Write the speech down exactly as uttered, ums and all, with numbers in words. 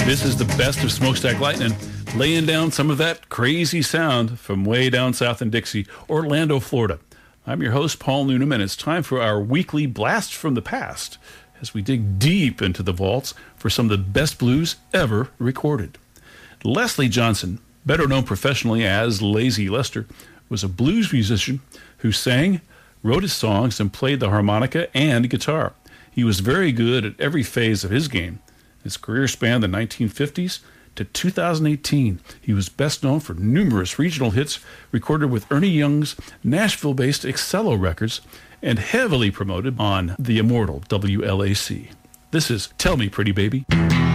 This is the best of Smokestack Lightning, laying down some of that crazy sound from way down south in Dixie, Orlando, Florida. I'm your host, Paul Noonan, and it's time for our weekly Blast from the Past as we dig deep into the vaults for some of the best blues ever recorded. Leslie Johnson, better known professionally as Lazy Lester, was a blues musician who sang, wrote his songs, and played the harmonica and guitar. He was very good at every phase of his game. His career spanned the nineteen fifties to two thousand eighteen. He was best known for numerous regional hits recorded with Ernie Young's Nashville-based Excello Records and heavily promoted on the immortal W L A C. This is Tell Me Pretty Baby.